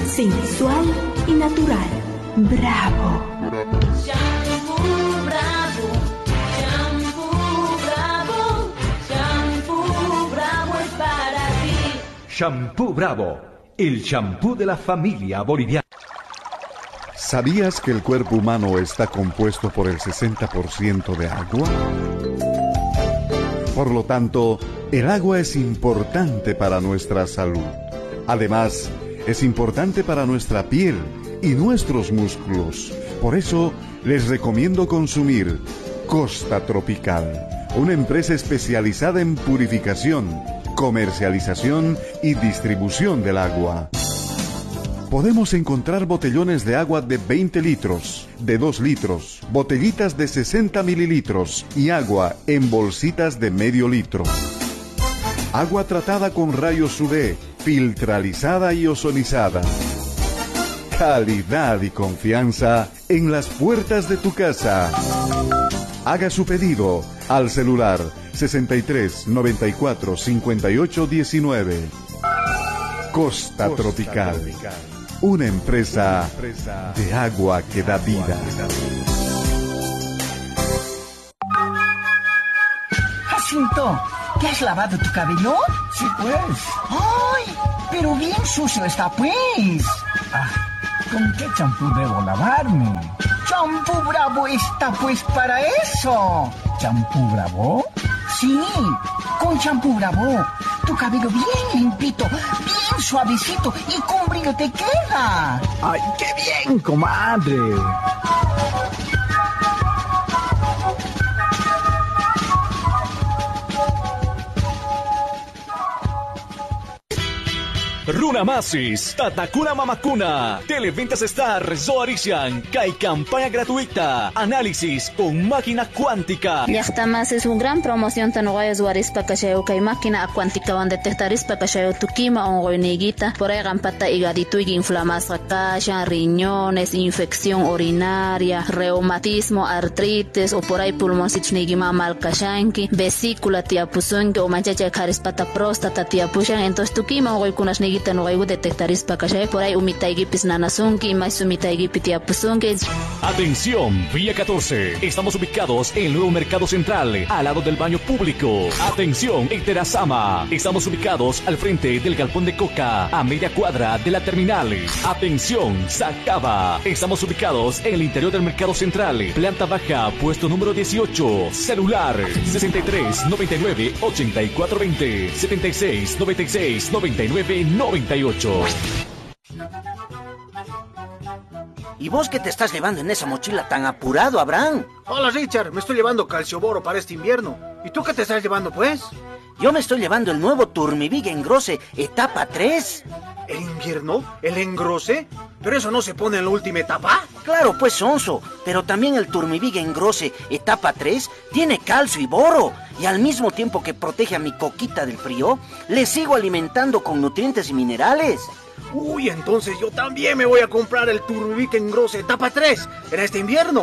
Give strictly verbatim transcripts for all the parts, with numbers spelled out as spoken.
sensual y natural. Bravo. Shampoo Bravo, Shampoo Bravo, Shampoo Bravo es para ti. Shampoo Bravo, el shampoo de la familia boliviana. ¿Sabías que el cuerpo humano está compuesto por el sesenta por ciento de agua? Por lo tanto, el agua es importante para nuestra salud. Además, es importante para nuestra piel y nuestros músculos. Por eso, les recomiendo consumir Costa Tropical, una empresa especializada en purificación, comercialización y distribución del agua. Podemos encontrar botellones de agua de veinte litros, de dos litros, botellitas de sesenta mililitros y agua en bolsitas de medio litro. Agua tratada con rayos U V, filtralizada y ozonizada. Calidad y confianza en las puertas de tu casa. Haga su pedido al celular sesenta y tres, noventa y cuatro, cincuenta y ocho, diecinueve. Costa, Costa Tropical. Tropical. Una empresa de agua que da vida. Jacinto, ¿te has lavado tu cabello? Sí, pues. ¡Ay! Pero bien sucio está, pues. Ah, ¿con qué champú debo lavarme? ¡Champú Bravo está, pues, para eso! ¿Champú Bravo? Sí, con champú Bravo. Tu cabello bien limpito, bien suavecito y con brillo te queda. ¡Ay, qué bien, comadre! Runamasis, Tatakuna Mamakuna, Televentas Star, Zoarishan, Kai campaña gratuita, análisis con máquina cuántica. Llaqtamas es una gran promoción tanuaya Zoarispa Kashayou Kai máquina cuántica van detectarispa Kashayou Tukima ongoiniguita, por ahí gampata higadito y inflamación kasha, riñones, infección urinaria, reumatismo, artritis o por ahí pulmoncito nigima mal kashanki, vesícula tiapuzunki o manchacha karispata próstata tiapushan, entonces Tukima ongoikunas nigita no hay detectaris pa kashay por ahí umitaygipis nanasunki más umitaygipis tiapusunki. Atención, Vía catorce. Estamos ubicados en el nuevo Mercado Central, al lado del baño público. Atención, en Terazama. Estamos ubicados al frente del galpón de Coca, a media cuadra de la terminal. Atención, Sacaba. Estamos ubicados en el interior del Mercado Central, planta baja, puesto número dieciocho. Celular sesenta y tres, noventa y nueve, ochenta y cuatro veinte, setenta y seis, noventa y seis, noventa y nueve, noventa y ocho. ¿Y vos qué te estás llevando en esa mochila tan apurado, Abraham? Hola, Richard. Me estoy llevando calcioboro para este invierno. ¿Y tú qué te estás llevando, pues? Yo me estoy llevando el nuevo Turmivig Engrose, etapa tres. ¿El invierno? ¿El engrose? ¿Pero eso no se pone en la última etapa? Claro, pues, sonso. Pero también el Turmivig Engrose, etapa tres, tiene calcio y boro. Y al mismo tiempo que protege a mi coquita del frío, le sigo alimentando con nutrientes y minerales. Uy, entonces yo también me voy a comprar el Turmivig Engrose etapa tres en este invierno.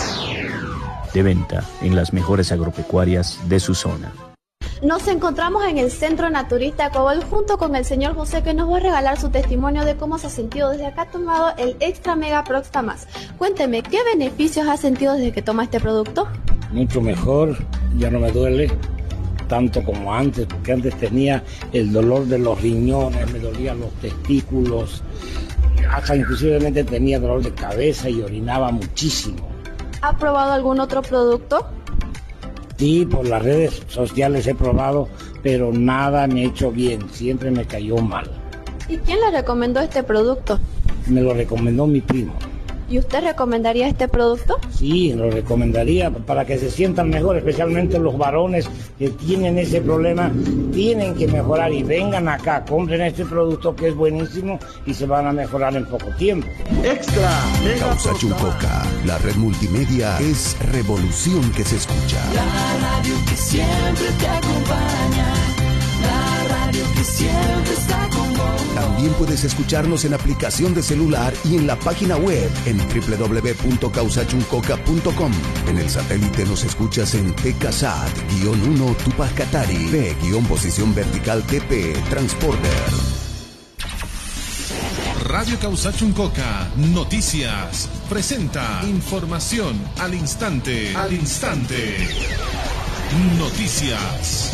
De venta en las mejores agropecuarias de su zona. Nos encontramos en el Centro Naturista Cobol junto con el señor José, que nos va a regalar su testimonio de cómo se ha sentido desde acá tomado el Extra Mega Proxta Más. Cuénteme, ¿qué beneficios ha sentido desde que toma este producto? Mucho mejor, ya no me duele tanto como antes, porque antes tenía el dolor de los riñones, me dolían los testículos, hasta inclusivamente tenía dolor de cabeza y orinaba muchísimo. ¿Ha probado algún otro producto? Sí, por las redes sociales he probado, pero nada me ha hecho bien, siempre me cayó mal. ¿Y quién le recomendó este producto? Me lo recomendó mi primo. ¿Y usted recomendaría este producto? Sí, lo recomendaría para que se sientan mejor, especialmente los varones que tienen ese problema, tienen que mejorar y vengan acá, compren este producto que es buenísimo y se van a mejorar en poco tiempo. Extra Causachuncoca, la red multimedia es revolución que se escucha. La radio que siempre te acompaña, la radio que siempre está con vos. También puedes escucharnos en aplicación de celular y en la página web en doble u doble u doble u punto causachuncoca punto com. En el satélite nos escuchas en T K S A T uno Tupac Katari, P posición vertical T P Transporter. Radio Causachuncoca Noticias presenta información al instante, al instante. Noticias.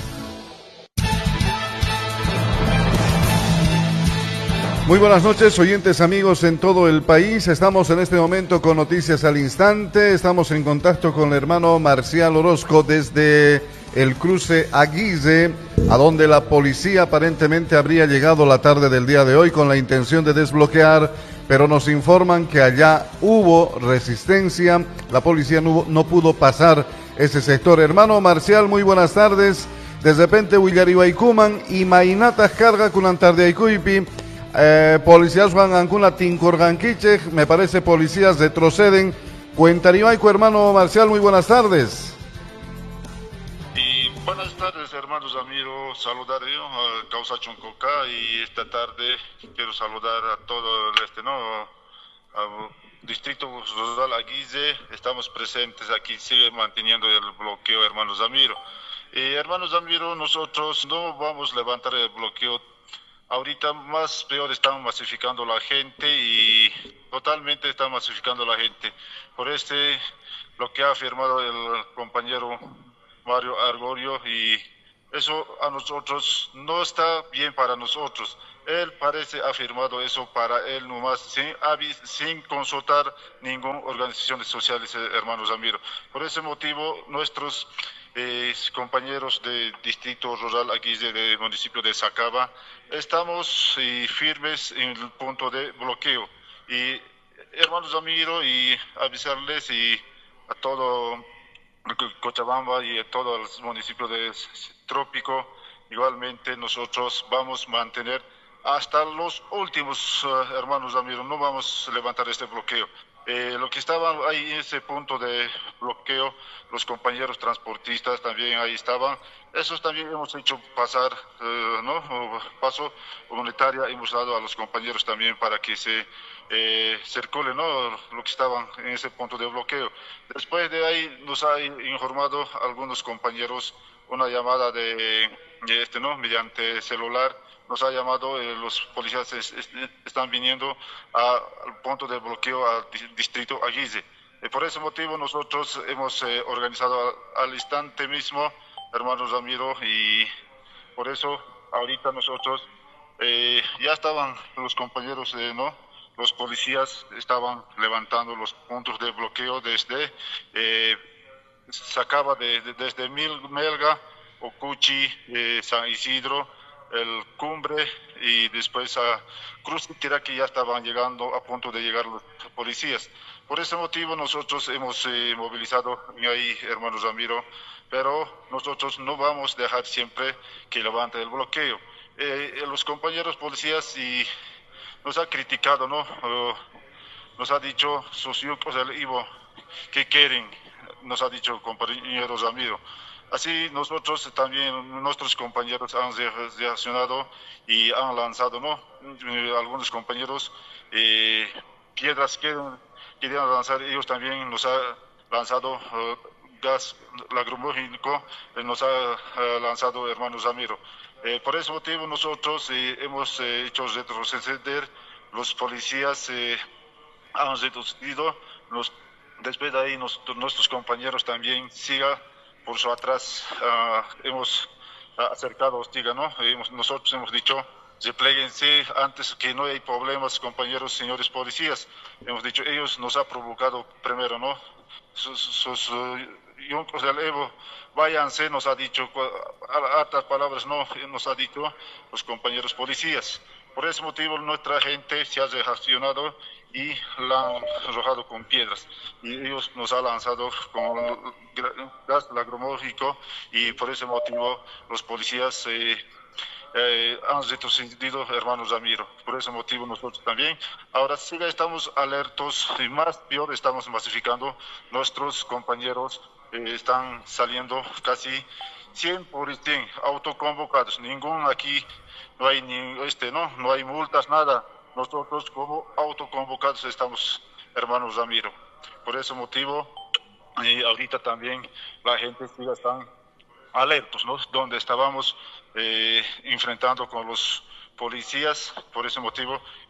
Muy buenas noches, oyentes amigos en todo el país. Estamos en este momento con Noticias al Instante. Estamos en contacto con el hermano Marcial Orozco desde el cruce Aguise, a donde la policía aparentemente habría llegado la tarde del día de hoy con la intención de desbloquear, pero nos informan que allá hubo resistencia. La policía no, no pudo pasar ese sector. Hermano Marcial, muy buenas tardes. Desde Pente Huillarihuaycuman y Mainata carga con tarde Aycuipi. Eh, policías van Ancuna Tincorganquiche, me parece policías retroceden. Cuentaribaico, hermano Marcial, muy buenas tardes. Y buenas tardes, hermanos amigos, saludar yo a Causachuncoca y esta tarde quiero saludar a todo el este, ¿no? A Distrito Rural Aguise, estamos presentes aquí, sigue manteniendo el bloqueo, hermanos amigos. Y hermanos amigos, nosotros no vamos a levantar el bloqueo. Ahorita más peor están masificando la gente y totalmente están masificando la gente. Por este, lo que ha afirmado el compañero Mario Argorio, y eso a nosotros no está bien para nosotros. Él parece afirmado eso para él nomás, sin, sin consultar ninguna organización sociales, hermanos amigos. Por ese motivo, nuestros Eh, compañeros de Distrito Rural Aguise del municipio de Sacaba, estamos eh, firmes en el punto de bloqueo. Y hermanos amigos, y avisarles y a todo Cochabamba y a todo el municipio de Trópico, igualmente nosotros vamos a mantener hasta los últimos, uh, hermanos amigos, no vamos a levantar este bloqueo. Eh, lo que estaban ahí en ese punto de bloqueo, los compañeros transportistas también ahí estaban. Esos también hemos hecho pasar, eh, ¿no? Paso humanitaria, hemos dado a los compañeros también para que se eh, circule, ¿no? Lo que estaban en ese punto de bloqueo. Después de ahí nos ha informado algunos compañeros una llamada de, de este, ¿no? Mediante celular. Nos ha llamado, eh, los policías es, es, están viniendo a, al punto de bloqueo al distrito Aguise. Eh, por ese motivo nosotros hemos eh, organizado al, al instante mismo, hermanos amigos, y por eso ahorita nosotros eh, ya estaban los compañeros, eh, ¿no? Los policías estaban levantando los puntos de bloqueo desde, eh, sacaba de, de, desde Mil, Melga, Ocuchi, eh, San Isidro, el Cumbre y después a Cruz Tira, que ya estaban llegando, a punto de llegar los policías. Por ese motivo nosotros hemos eh, movilizado ahí, hermanos Ramiro, pero nosotros no vamos a dejar siempre que levante el bloqueo. Eh, los compañeros policías y nos ha criticado, ¿no? Uh, nos ha dicho sus yucos del Ivo, ¿qué quieren? Nos ha dicho compañeros Ramiro. Así nosotros también, nuestros compañeros han reaccionado y han lanzado, ¿no? Algunos compañeros eh, piedras que querían lanzar, ellos también nos ha lanzado uh, gas lacrimógeno, eh, nos ha uh, lanzado hermanos Ramiro. Eh, por ese motivo nosotros eh, hemos eh, hecho retroceder, los policías eh, han retrocedido, nos, después de ahí nos, nuestros compañeros también sigan por su atrás, uh, hemos acercado hostiga, ¿no? Hemos, nosotros hemos dicho, repléguense antes que no hay problemas, compañeros, señores policías. Hemos dicho, ellos nos han provocado primero, ¿no? Sus, sus uh, yuncos del Evo, váyanse, nos ha dicho, hartas palabras, no, nos ha dicho los compañeros policías. Por ese motivo nuestra gente se ha reaccionado y la han arrojado con piedras. Y ellos nos han lanzado con gas lacrimógeno y por ese motivo los policías eh, eh, han retrocedido, hermanos Ramiro. Por ese motivo nosotros también. Ahora sí estamos alertos y más peor estamos masificando. Nuestros compañeros eh, están saliendo casi cien por cien autoconvocados. Ningún aquí... No hay ni este, no, no hay multas, nada. Nosotros como autoconvocados estamos, hermanos Ramiro. Por ese motivo, y ahorita también la gente sigue están alertos, ¿no? Donde estábamos eh, enfrentando con los policías, por ese motivo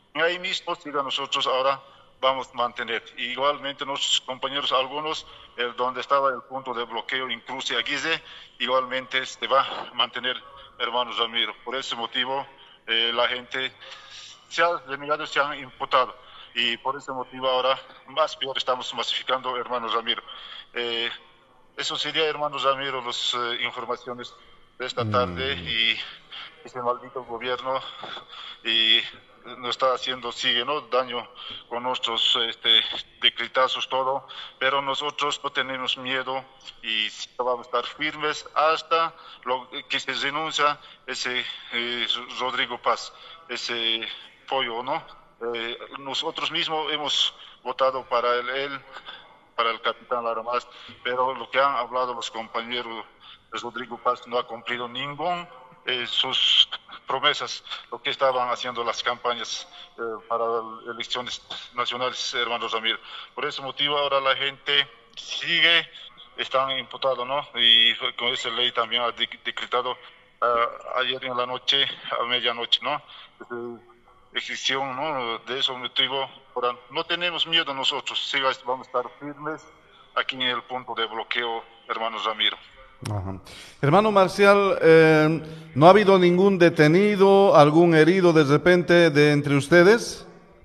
ahí mismo, siga nosotros ahora vamos a mantener. Igualmente nuestros compañeros, algunos, el, donde estaba el punto de bloqueo en Cruce Aguise, igualmente se va a mantener, hermanos Ramiro. Por ese motivo, eh, la gente, se ha renegado, se han imputado. Y por ese motivo ahora, más peor, estamos masificando, hermanos Ramiro. Eh, eso sería, hermanos Ramiro, las eh, informaciones de esta tarde. Mm. Y ese maldito gobierno y nos está haciendo, sigue, ¿no? Daño con nuestros este, decretazos, todo, pero nosotros no tenemos miedo y vamos a estar firmes hasta lo que se renuncia ese eh, Rodrigo Paz, ese pollo, ¿no? Eh, nosotros mismos hemos votado para él, él para el capitán Lara Mas, pero lo que han hablado los compañeros de Rodrigo Paz no ha cumplido ningún Eh, sus promesas, lo que estaban haciendo las campañas eh, para las elecciones nacionales, hermanos Ramiro. Por ese motivo ahora la gente sigue, están imputados, ¿no? Y con esa ley también ha decretado uh, ayer en la noche, a medianoche, ¿no? Eh, excepción, ¿no? De ese motivo, ahora no tenemos miedo nosotros, sí, vamos a estar firmes aquí en el punto de bloqueo, hermanos Ramiro. Ajá. Hermano Marcial, eh, ¿no ha habido ningún detenido, algún herido de repente de entre ustedes?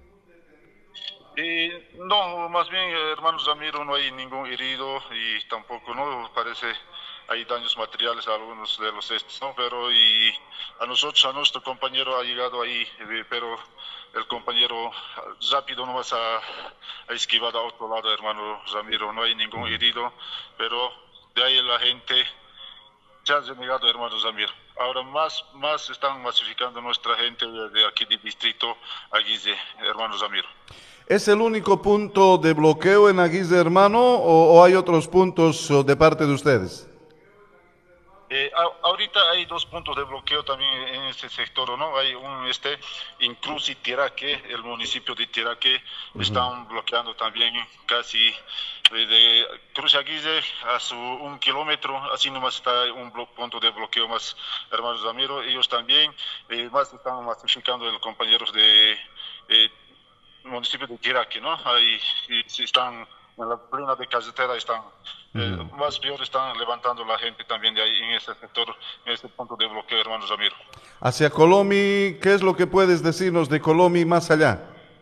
Eh, no, más bien, hermanos Ramiro, no hay ningún herido y tampoco, no parece, hay daños materiales a algunos de los estos, ¿no? Pero y a nosotros, a nuestro compañero ha llegado ahí, eh, pero el compañero rápido nomás ha, ha esquivado a otro lado, hermano Ramiro, no hay ningún herido, pero de ahí la gente se ha renegado, hermanos Ramiro. Ahora más, más están masificando nuestra gente de, de aquí del distrito Aguise, hermanos Ramiro. ¿Es el único punto de bloqueo en Aguise, hermano, o, o hay otros puntos de parte de ustedes? Eh, a, ahorita hay dos puntos de bloqueo también en este sector, ¿no? Hay un este en Cruz y Tiraque, el municipio de Tiraque, uh-huh. Están bloqueando también casi eh, de Cruz Aguise a su un kilómetro, así nomás está un blo- punto de bloqueo más, hermanos Ramiro. Ellos también eh, más están masificando los compañeros de eh, municipio de Tiraque, ¿no? Ahí y, están en la plena de carretera, están eh, uh-huh. Más peor están levantando la gente también de ahí en ese sector, en ese punto de bloqueo, hermanos Ramiro. Hacia Colomi, ¿qué es lo que puedes decirnos de Colomi más allá?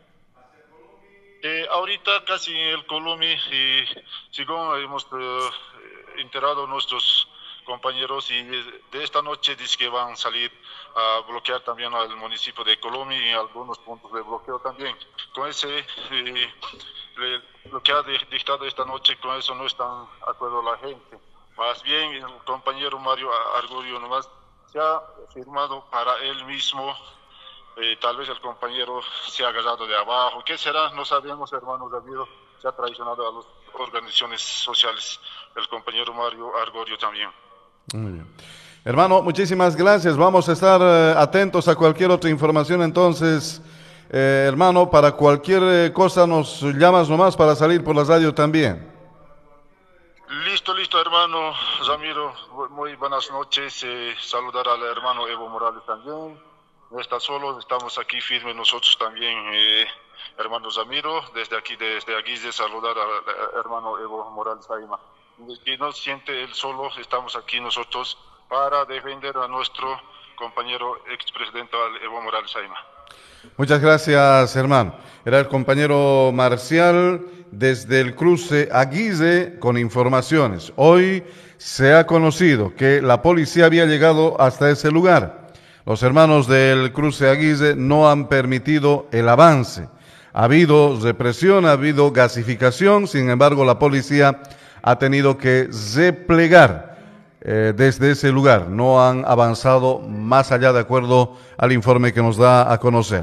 Eh, ahorita casi en el Colomi, y según hemos eh, enterado nuestros compañeros, y de, de esta noche dice que van a salir a bloquear también al municipio de Colomi y algunos puntos de bloqueo también. Con ese, eh, le, lo que ha dictado esta noche, con eso no están de acuerdo la gente. Más bien el compañero Mario Argorio nomás se ha firmado para él mismo. Eh, tal vez el compañero se ha agarrado de abajo. ¿Qué será? No sabemos, hermanos David. Se ha traicionado a las organizaciones sociales. El compañero Mario Argorio también. Muy bien. Hermano, muchísimas gracias. Vamos a estar eh, atentos a cualquier otra información. Entonces, eh, hermano, para cualquier eh, cosa nos llamas nomás para salir por la radio también. Listo, listo, hermano Ramiro. Muy buenas noches. Eh, saludar al hermano Evo Morales también. No está solo, estamos aquí firmes nosotros también, eh, hermano Ramiro. Desde aquí, desde Aguise, saludar al hermano Evo Morales Aima. Y no siente él solo, estamos aquí nosotros para defender a nuestro compañero expresidente Evo Morales Aima. Muchas gracias, hermano. Era el compañero Marcial desde el cruce Aguise con informaciones. Hoy se ha conocido que la policía había llegado hasta ese lugar. Los hermanos del cruce Aguise no han permitido el avance. Ha habido represión, ha habido gasificación, sin embargo la policía ha tenido que replegar eh, desde ese lugar. No han avanzado más allá de acuerdo al informe que nos da a conocer.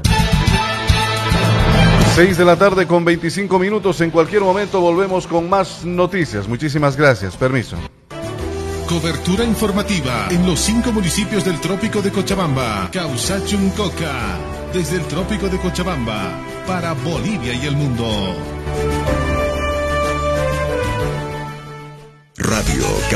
Seis de la tarde con veinticinco minutos. En cualquier momento volvemos con más noticias. Muchísimas gracias. Permiso. Cobertura informativa en los cinco municipios del Trópico de Cochabamba. Causachuncoca, desde el Trópico de Cochabamba, para Bolivia y el mundo. Radio